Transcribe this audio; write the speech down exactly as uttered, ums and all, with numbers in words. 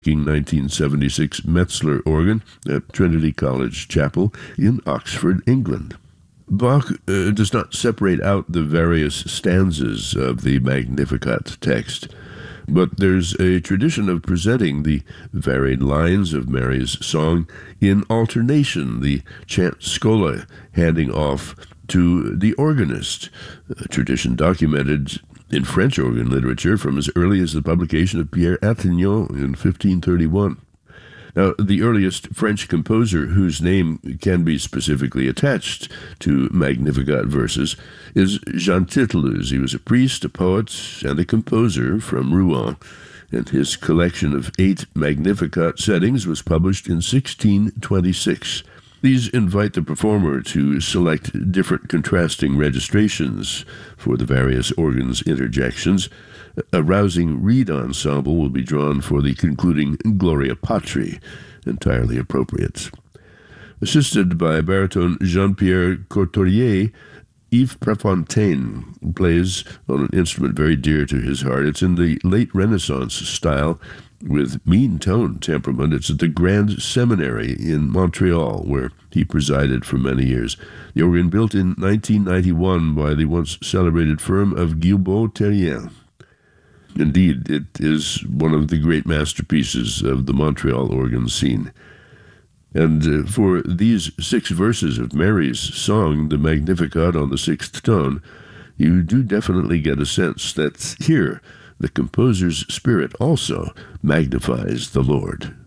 nineteen seventy-six Metzler organ at Trinity College Chapel in Oxford, England. Bach uh, does not separate out the various stanzas of the Magnificat text, but there's a tradition of presenting the varied lines of Mary's song in alternation, the chant schola handing off to the organist, a tradition documented in French organ literature from as early as the publication of Pierre Attignon in fifteen thirty-one. Now, the earliest French composer whose name can be specifically attached to Magnificat verses is Jean Titulus. He was a priest, a poet, and a composer from Rouen, and his collection of eight Magnificat settings was published in sixteen twenty-six. These invite the performer to select different contrasting registrations for the various organs' interjections. A rousing reed ensemble will be drawn for the concluding Gloria Patri, entirely appropriate. Assisted by baritone Jean-Pierre Courtorier, Yves Prefontaine plays on an instrument very dear to his heart. It's in the late Renaissance style, with mean tone temperament. It's at the Grand Seminary in Montreal, where he presided for many years. The organ built in nineteen ninety-one by the once celebrated firm of Guilbeault-Terrien. Indeed, it is one of the great masterpieces of the Montreal organ scene. And uh, for these six verses of Mary's song, the Magnificat on the sixth tone, you do definitely get a sense that here the composer's spirit also magnifies the Lord.